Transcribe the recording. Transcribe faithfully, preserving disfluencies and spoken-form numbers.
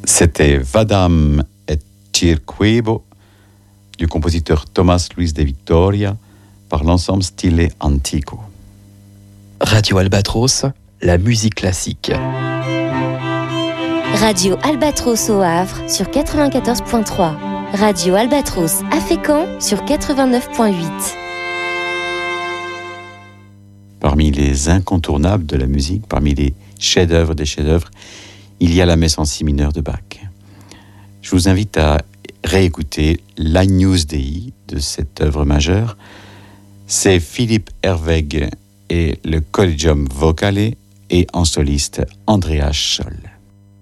C'était Vadam et Circuevo du compositeur Thomas Luis de Victoria par l'ensemble Stile Antico. Radio Albatros, la musique classique. Radio Albatros au Havre sur quatre-vingt-quatorze virgule trois. Radio Albatros à Fécamp sur quatre-vingt-neuf virgule huit. Parmi les incontournables de la musique, parmi les chefs-d'œuvre des chefs-d'œuvre, il y a la messe en si mineur de Bach. Je vous invite à réécouter l'Agnus Dei de cette œuvre majeure. C'est Philippe Herweg et le Collegium Vocale et en soliste Andreas Scholl.